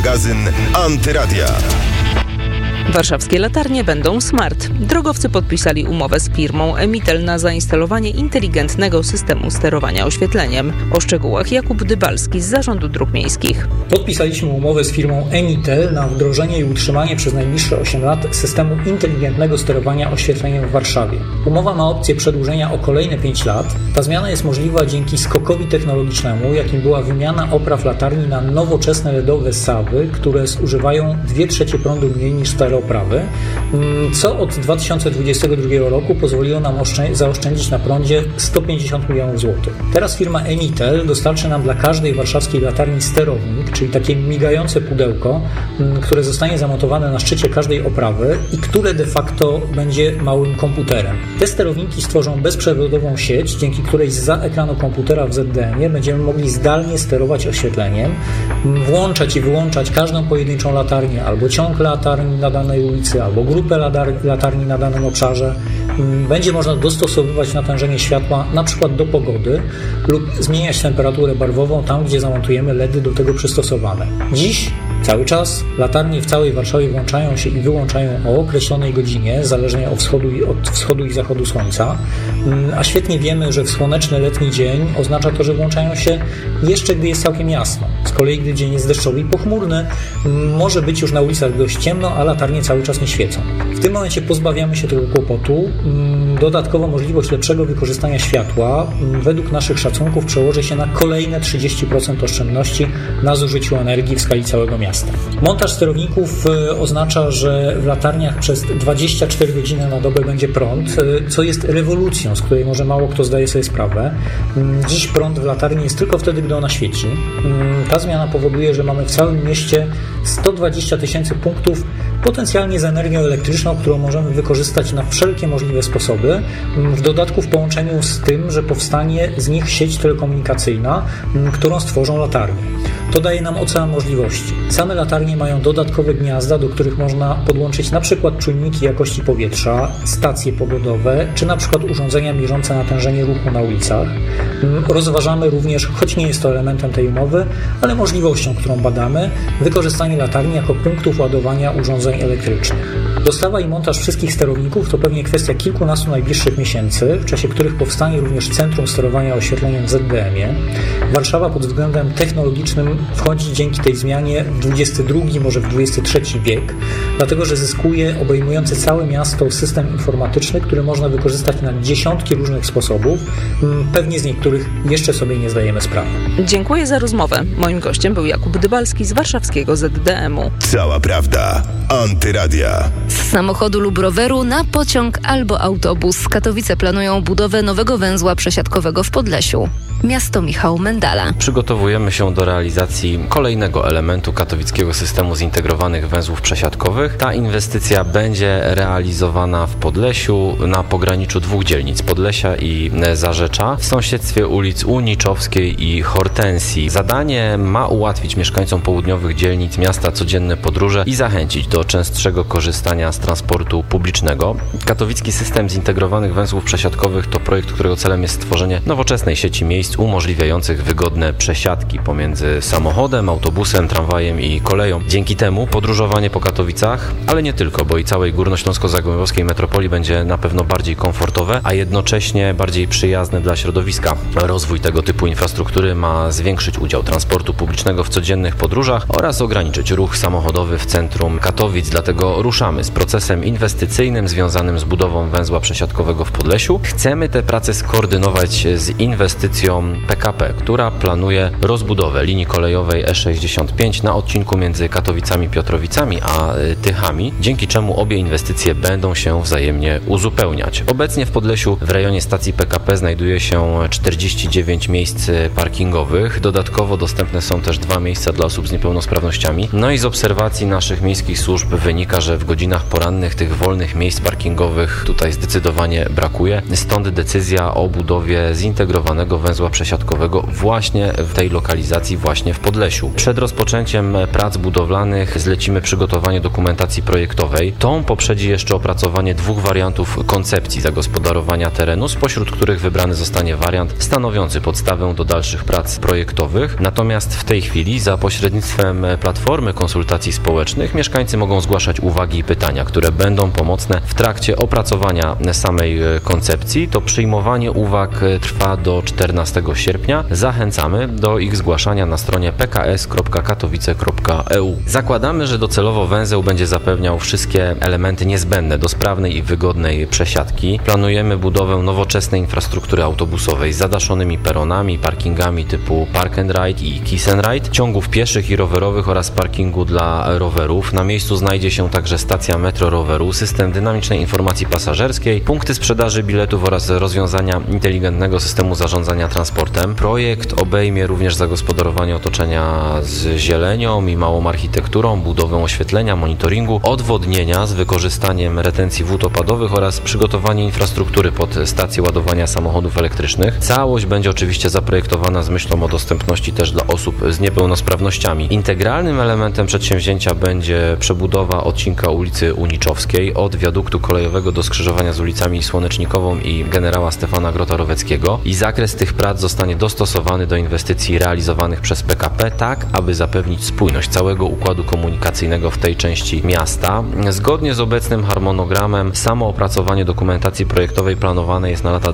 Magazyn Antyradia. Warszawskie latarnie będą smart. Drogowcy podpisali umowę z firmą Emitel na zainstalowanie inteligentnego systemu sterowania oświetleniem. O szczegółach Jakub Dybalski z Zarządu Dróg Miejskich. Podpisaliśmy umowę z firmą Emitel na wdrożenie i utrzymanie przez najbliższe 8 lat systemu inteligentnego sterowania oświetleniem w Warszawie. Umowa ma opcję przedłużenia o kolejne 5 lat. Ta zmiana jest możliwa dzięki skokowi technologicznemu, jakim była wymiana opraw latarni na nowoczesne LEDowe SAWy, które zużywają 2/3 prądu mniej niż stare oprawy, co od 2022 roku pozwoliło nam zaoszczędzić na prądzie 150 milionów złotych. Teraz firma Emitel dostarczy nam dla każdej warszawskiej latarni sterownik, czyli takie migające pudełko, które zostanie zamontowane na szczycie każdej oprawy i które de facto będzie małym komputerem. Te sterowniki stworzą bezprzewodową sieć, dzięki której zza ekranu komputera w ZDM-ie będziemy mogli zdalnie sterować oświetleniem, włączać i wyłączać każdą pojedynczą latarnię albo ciąg latarni na danej ulicy, albo grupę latarni na danym obszarze. Będzie można dostosowywać natężenie światła na przykład do pogody lub zmieniać temperaturę barwową tam, gdzie zamontujemy LEDy do tego przystosowane. Dziś cały czas latarnie w całej Warszawie włączają się i wyłączają o określonej godzinie, zależnie od wschodu i zachodu słońca, a świetnie wiemy, że w słoneczny letni dzień oznacza to, że włączają się jeszcze gdy jest całkiem jasno. Z kolei gdy dzień jest deszczowy i pochmurny, może być już na ulicach dość ciemno, a latarnie cały czas nie świecą. W tym momencie pozbawiamy się tego kłopotu. Dodatkowo możliwość lepszego wykorzystania światła według naszych szacunków przełoży się na kolejne 30% oszczędności na zużyciu energii w skali całego miasta. Montaż sterowników oznacza, że w latarniach przez 24 godziny na dobę będzie prąd, co jest rewolucją, z której może mało kto zdaje sobie sprawę. Dziś prąd w latarni jest tylko wtedy, gdy ona świeci. Ta zmiana powoduje, że mamy w całym mieście 120 000 punktów potencjalnie z energią elektryczną, którą możemy wykorzystać na wszelkie możliwe sposoby, w dodatku w połączeniu z tym, że powstanie z nich sieć telekomunikacyjna, którą stworzą latarnie. To daje nam ocean możliwości. Same latarnie mają dodatkowe gniazda, do których można podłączyć na przykład czujniki jakości powietrza, stacje pogodowe, czy na przykład urządzenia mierzące natężenie ruchu na ulicach. Rozważamy również, choć nie jest to elementem tej umowy, ale możliwością, którą badamy, wykorzystanie latarni jako punktów ładowania urządzeń elektrycznych. Dostawa i montaż wszystkich sterowników to pewnie kwestia kilkunastu najbliższych miesięcy, w czasie których powstanie również Centrum Sterowania Oświetleniem w ZDM-ie. Warszawa pod względem technologicznym wchodzi dzięki tej zmianie w XXI, może w XXIII wiek, dlatego że zyskuje obejmujący całe miasto system informatyczny, który można wykorzystać na dziesiątki różnych sposobów. Pewnie z niektórych jeszcze sobie nie zdajemy sprawy. Dziękuję za rozmowę. Moim gościem był Jakub Dybalski z warszawskiego ZDM-u. Cała prawda. Antyradia. Z samochodu lub roweru na pociąg albo autobus. Katowice planują budowę nowego węzła przesiadkowego w Podlesiu. Miasto Michał Mendala. Przygotowujemy się do realizacji kolejnego elementu katowickiego systemu zintegrowanych węzłów przesiadkowych. Ta inwestycja będzie realizowana w Podlesiu na pograniczu dwóch dzielnic, Podlesia i Zarzecza, w sąsiedztwie ulic Uniczowskiej i Hortensji. Zadanie ma ułatwić mieszkańcom południowych dzielnic miasta codzienne podróże i zachęcić do częstszego korzystania z transportu publicznego. Katowicki system zintegrowanych węzłów przesiadkowych to projekt, którego celem jest stworzenie nowoczesnej sieci miejsc umożliwiających wygodne przesiadki pomiędzy samochodem, autobusem, tramwajem i koleją. Dzięki temu podróżowanie po Katowicach, ale nie tylko, bo i całej górnośląsko-zagłębiowskiej metropolii będzie na pewno bardziej komfortowe, a jednocześnie bardziej przyjazne dla środowiska. Rozwój tego typu infrastruktury ma zwiększyć udział transportu publicznego w codziennych podróżach oraz ograniczyć ruch samochodowy w centrum Katowic. Dlatego ruszamy z procesem inwestycyjnym związanym z budową węzła przesiadkowego w Podlesiu. Chcemy te prace skoordynować z inwestycją PKP, która planuje rozbudowę linii kolejowej E65 na odcinku między Katowicami, Piotrowicami a Tychami, dzięki czemu obie inwestycje będą się wzajemnie uzupełniać. Obecnie w Podlesiu w rejonie stacji PKP znajduje się 49 miejsc parkingowych. Dodatkowo dostępne są też 2 miejsca dla osób z niepełnosprawnościami. No i z obserwacji naszych miejskich służb wynika, że w godzinach porannych tych wolnych miejsc parkingowych tutaj zdecydowanie brakuje. Stąd decyzja o budowie zintegrowanego węzła przesiadkowego właśnie w tej lokalizacji, właśnie w Podlesiu. Przed rozpoczęciem prac budowlanych zlecimy przygotowanie dokumentacji projektowej. Tą poprzedzi jeszcze opracowanie 2 wariantów koncepcji zagospodarowania terenu, spośród których wybrany zostanie wariant stanowiący podstawę do dalszych prac projektowych. Natomiast w tej chwili za pośrednictwem platformy konsultacji społecznych mieszkańcy mogą zgłaszać uwagi i pytania, które będą pomocne w trakcie opracowania samej koncepcji. To przyjmowanie uwag trwa do 14 sierpnia. Zachęcamy do ich zgłaszania na stronie pks.katowice.eu. Zakładamy, że docelowo węzeł będzie zapewniał wszystkie elementy niezbędne do sprawnej i wygodnej przesiadki. Planujemy budowę nowoczesnej infrastruktury autobusowej z zadaszonymi peronami, parkingami typu Park and Ride i Kiss and Ride, ciągów pieszych i rowerowych oraz parkingu dla rowerów. Na miejscu znajdzie się także stacja metro roweru, system dynamicznej informacji pasażerskiej, punkty sprzedaży biletów oraz rozwiązania inteligentnego systemu zarządzania transportem. Projekt obejmie również zagospodarowanie otoczenia z zielenią i małą architekturą, budowę oświetlenia, monitoringu, odwodnienia z wykorzystaniem retencji wód opadowych oraz przygotowanie infrastruktury pod stację ładowania samochodów elektrycznych. Całość będzie oczywiście zaprojektowana z myślą o dostępności też dla osób z niepełnosprawnościami. Integralnym elementem przedsięwzięcia będzie przebudowa odcinka ulicy Uniczowskiej od wiaduktu kolejowego do skrzyżowania z ulicami Słonecznikową i generała Stefana Grota-Roweckiego i zakres tych prac zostanie dostosowany do inwestycji realizowanych przez PKP tak, aby zapewnić spójność całego układu komunikacyjnego w tej części miasta. Zgodnie z obecnym harmonogramem samo opracowanie dokumentacji projektowej planowane jest na lata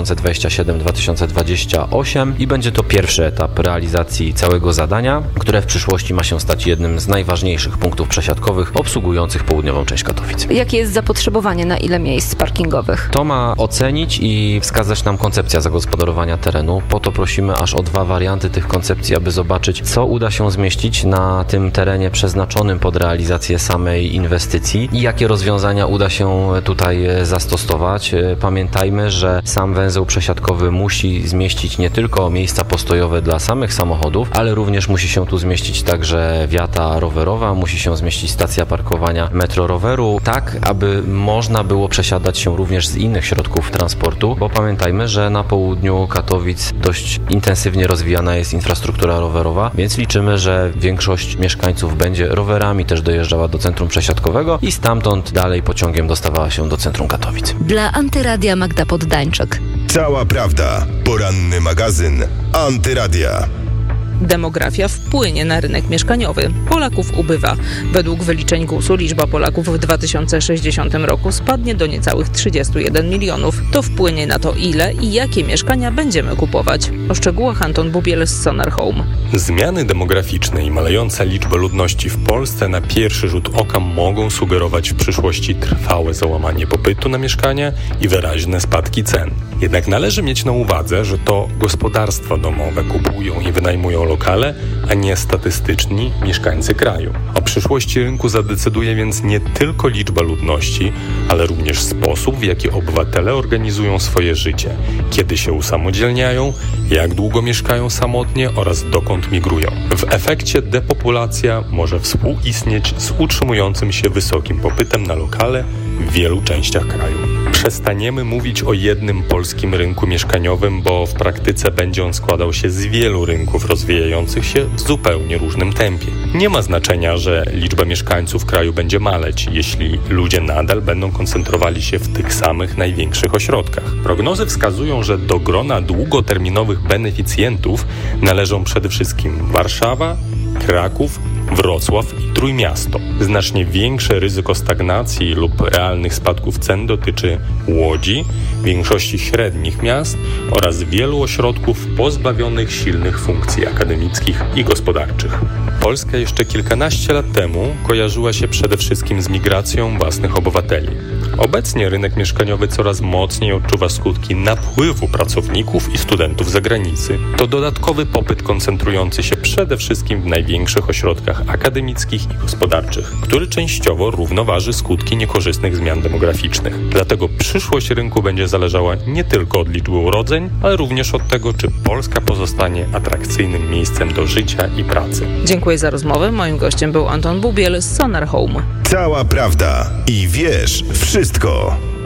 2027-2028 i będzie to pierwszy etap realizacji całego zadania, które w przyszłości ma się stać jednym z najważniejszych punktów przesiadkowych obsługujących południową część Katowic. Jakie jest zapotrzebowanie na ile miejsc parkingowych? To ma ocenić i wskazać nam koncepcja zagospodarowania terenu. Po to prosimy aż o 2 warianty tych koncepcji, aby zobaczyć, co uda się zmieścić na tym terenie przeznaczonym pod realizację samej inwestycji i jakie rozwiązania uda się tutaj zastosować. Pamiętajmy, że sam węzeł przesiadkowy musi zmieścić nie tylko miejsca postojowe dla samych samochodów, ale również musi się tu zmieścić także wiata rowerowa, musi się zmieścić stacja parkowania metro roweru, tak aby można było przesiadać się również z innych środków transportu, bo pamiętajmy, że na południu Katowic dość intensywnie rozwijana jest infrastruktura rowerowa, więc liczymy, że większość mieszkańców będzie rowerami też dojeżdżała do centrum przesiadkowego i stamtąd dalej pociągiem dostawała się do centrum Katowic. Dla Antyradia Magda Poddańczyk. Cała prawda. Poranny magazyn Antyradia. Demografia wpłynie na rynek mieszkaniowy. Polaków ubywa. Według wyliczeń GUS-u liczba Polaków w 2060 roku spadnie do niecałych 31 milionów. To wpłynie na to, ile i jakie mieszkania będziemy kupować. O szczegółach Anton Bubiel z Sonar Home. Zmiany demograficzne i malejąca liczba ludności w Polsce na pierwszy rzut oka mogą sugerować w przyszłości trwałe załamanie popytu na mieszkania i wyraźne spadki cen. Jednak należy mieć na uwadze, że to gospodarstwa domowe kupują i wynajmują lokale, a nie statystyczni mieszkańcy kraju. O przyszłości rynku zadecyduje więc nie tylko liczba ludności, ale również sposób, w jaki obywatele organizują swoje życie, kiedy się usamodzielniają, jak długo mieszkają samotnie oraz dokąd migrują. W efekcie depopulacja może współistnieć z utrzymującym się wysokim popytem na lokale w wielu częściach kraju. Przestaniemy mówić o jednym polskim rynku mieszkaniowym, bo w praktyce będzie on składał się z wielu rynków rozwijających się w zupełnie różnym tempie. Nie ma znaczenia, że liczba mieszkańców kraju będzie maleć, jeśli ludzie nadal będą koncentrowali się w tych samych największych ośrodkach. Prognozy wskazują, że do grona długoterminowych beneficjentów należą przede wszystkim Warszawa, Kraków, Wrocław i Trójmiasto. Znacznie większe ryzyko stagnacji lub realnych spadków cen dotyczy Łodzi, większości średnich miast oraz wielu ośrodków pozbawionych silnych funkcji akademickich i gospodarczych. Polska jeszcze kilkanaście lat temu kojarzyła się przede wszystkim z migracją własnych obywateli. Obecnie rynek mieszkaniowy coraz mocniej odczuwa skutki napływu pracowników i studentów z zagranicy. To dodatkowy popyt koncentrujący się przede wszystkim w największych ośrodkach akademickich i gospodarczych, który częściowo równoważy skutki niekorzystnych zmian demograficznych. Dlatego przyszłość rynku będzie zależała nie tylko od liczby urodzeń, ale również od tego, czy Polska pozostanie atrakcyjnym miejscem do życia i pracy. Dziękuję za rozmowę. Moim gościem był Anton Bubiel z Sonar Home. Cała prawda i wiesz wszystko.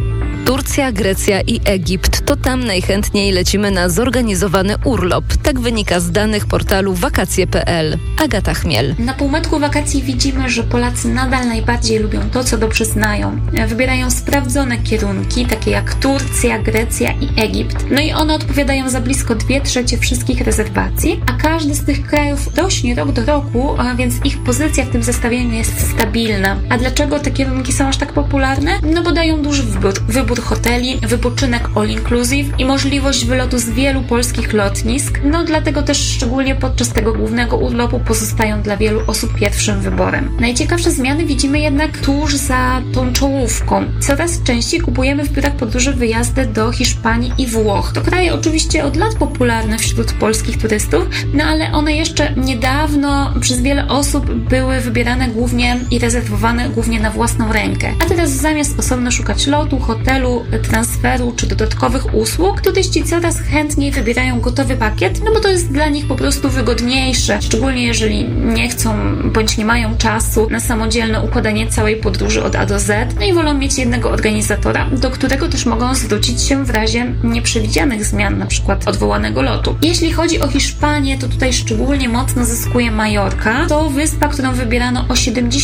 Turcja, Grecja i Egipt. To tam najchętniej lecimy na zorganizowany urlop. Tak wynika z danych portalu wakacje.pl. Agata Chmiel. Na półmetku wakacji widzimy, że Polacy nadal najbardziej lubią to, co dobrze znają. Wybierają sprawdzone kierunki, takie jak Turcja, Grecja i Egipt. No i one odpowiadają za blisko 2/3 wszystkich rezerwacji, a każdy z tych krajów rośnie rok do roku, a więc ich pozycja w tym zestawieniu jest stabilna. A dlaczego te kierunki są aż tak popularne? No bo dają duży wybór hoteli, wypoczynek all inclusive i możliwość wylotu z wielu polskich lotnisk. No dlatego też szczególnie podczas tego głównego urlopu pozostają dla wielu osób pierwszym wyborem. Najciekawsze zmiany widzimy jednak tuż za tą czołówką. Coraz częściej kupujemy w biurach podróży wyjazdy do Hiszpanii i Włoch. To kraje oczywiście od lat popularne wśród polskich turystów, no ale one jeszcze niedawno przez wiele osób były wybierane głównie i rezerwowane głównie na własną rękę. A teraz zamiast osobno szukać lotu, hotelu, transferu czy dodatkowych usług, turyści coraz chętniej wybierają gotowy pakiet, no bo to jest dla nich po prostu wygodniejsze, szczególnie jeżeli nie chcą bądź nie mają czasu na samodzielne układanie całej podróży od A do Z, no i wolą mieć jednego organizatora, do którego też mogą zwrócić się w razie nieprzewidzianych zmian, na przykład odwołanego lotu. Jeśli chodzi o Hiszpanię, to tutaj szczególnie mocno zyskuje Majorka. To wyspa, którą wybierano o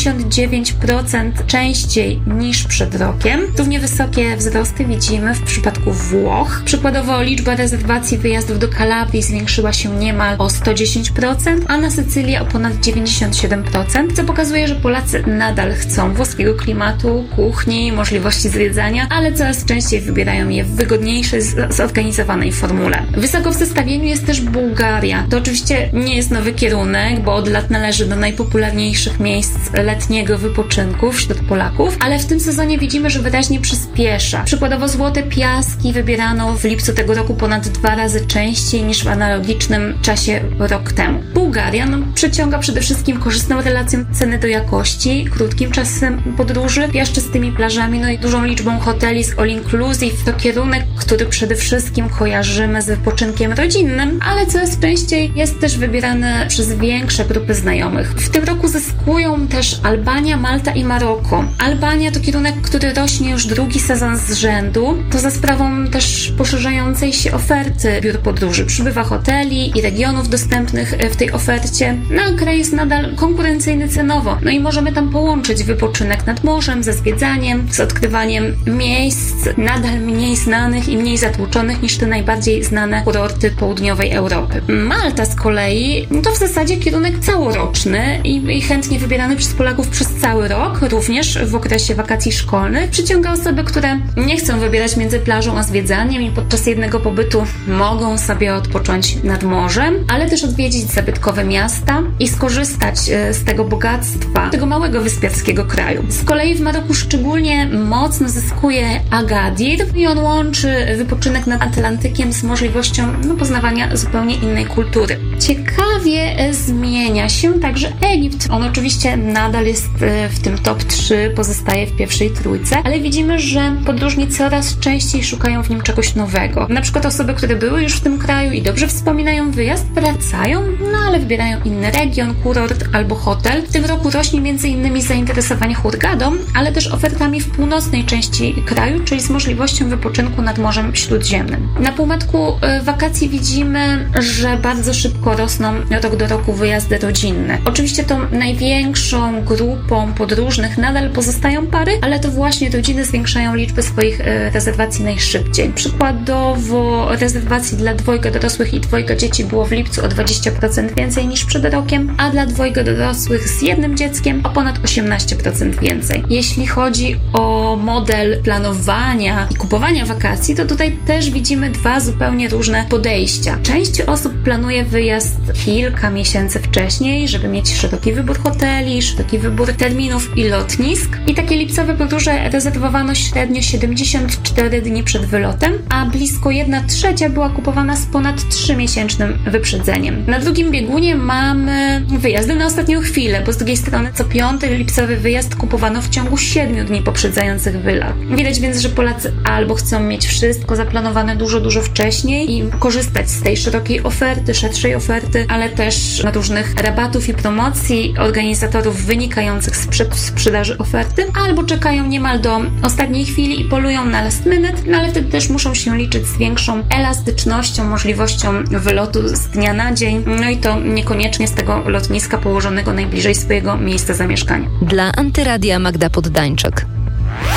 79% częściej niż przed rokiem. Równie wysokie wzrosty widzimy w przypadku Włoch. Przykładowo liczba rezerwacji wyjazdów do Kalabrii zwiększyła się niemal o 110%, a na Sycylię o ponad 97%, co pokazuje, że Polacy nadal chcą włoskiego klimatu, kuchni, możliwości zwiedzania, ale coraz częściej wybierają je w wygodniejszej, zorganizowanej formule. Wysoko w zestawieniu jest też Bułgaria. To oczywiście nie jest nowy kierunek, bo od lat należy do najpopularniejszych miejsc letniego wypoczynku wśród Polaków, ale w tym sezonie widzimy, że wyraźnie przyspiesza. Przykładowo Złote Piaski wybierano w lipcu tego roku ponad 2 razy częściej niż w analogicznym czasie rok temu. Bułgaria przyciąga przede wszystkim korzystną relacją ceny do jakości, krótkim czasem podróży, piaszczystymi plażami, no i dużą liczbą hoteli z all inclusive. To kierunek, który przede wszystkim kojarzymy z wypoczynkiem rodzinnym, ale coraz częściej jest też wybierany przez większe grupy znajomych. W tym roku zyskują też Albania, Malta i Maroko. Albania to kierunek, który rośnie już drugi sezon z rzędu. To za sprawą też poszerzającej się oferty biur podróży. Przybywa hoteli i regionów dostępnych w tej ofercie. No, kraj jest nadal konkurencyjny cenowo. No i możemy tam połączyć wypoczynek nad morzem ze zwiedzaniem, z odkrywaniem miejsc nadal mniej znanych i mniej zatłoczonych niż te najbardziej znane kurorty południowej Europy. Malta z kolei to w zasadzie kierunek całoroczny i chętnie wybierany przez Polaków przez cały rok, również w okresie wakacji szkolnych. Przyciąga osoby, które nie chcą wybierać między plażą a zwiedzaniem i podczas jednego pobytu mogą sobie odpocząć nad morzem, ale też odwiedzić zabytkowe miasta i skorzystać z tego bogactwa, tego małego wyspiarskiego kraju. Z kolei w Maroku szczególnie mocno zyskuje Agadir i on łączy wypoczynek nad Atlantykiem z możliwością poznawania zupełnie innej kultury. Ciekawie zmienia się także Egipt. On oczywiście nadal jest w tym top 3, pozostaje w pierwszej trójce, ale widzimy, że podróżni coraz częściej szukają w nim czegoś nowego. Na przykład osoby, które były już w tym kraju i dobrze wspominają wyjazd, wracają, ale wybierają inny region, kurort albo hotel. W tym roku rośnie m.in. zainteresowanie Hurgadą, ale też ofertami w północnej części kraju, czyli z możliwością wypoczynku nad Morzem Śródziemnym. Na półmetku wakacji widzimy, że bardzo szybko rosną rok do roku wyjazdy rodzinne. Oczywiście tą największą grupą podróżnych nadal pozostają pary, ale to właśnie rodziny zwiększają liczbę swoich rezerwacji najszybciej. Przykładowo rezerwacji dla 2 dorosłych i 2 dzieci było w lipcu o 20% więcej niż przed rokiem, a dla 2 dorosłych z 1 dzieckiem o ponad 18% więcej. Jeśli chodzi o model planowania i kupowania wakacji, to tutaj też widzimy 2 zupełnie różne podejścia. Część osób planuje wyjazd kilka miesięcy wcześniej, żeby mieć szeroki wybór hoteli, szeroki wybór terminów i lotnisk. I takie lipcowe podróże rezerwowano średnio 74 dni przed wylotem, a blisko 1/3 była kupowana z ponad 3-miesięcznym wyprzedzeniem. Na drugim biegunie mamy wyjazdy na ostatnią chwilę, bo z drugiej strony co 5. lipcowy wyjazd kupowano w ciągu 7 dni poprzedzających wylot. Widać więc, że Polacy albo chcą mieć wszystko zaplanowane dużo wcześniej i korzystać z tej szerokiej oferty, oferty, szerszej oferty, ale też różnych rabatów i promocji organizatorów wynikających z sprzedaży oferty, albo czekają niemal do ostatniej chwili i polują na last minute, no ale wtedy też muszą się liczyć z większą elastycznością, możliwością wylotu z dnia na dzień, no i to niekoniecznie z tego lotniska położonego najbliżej swojego miejsca zamieszkania. Dla Antyradia Magda Poddańczyk.